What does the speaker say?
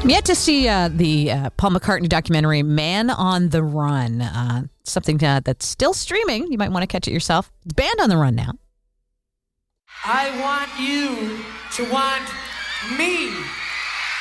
I'm yet to see the Paul McCartney documentary, Man on the Run. Something that's still streaming. You might want to catch it yourself. It's Band on the Run now. I want you to want me.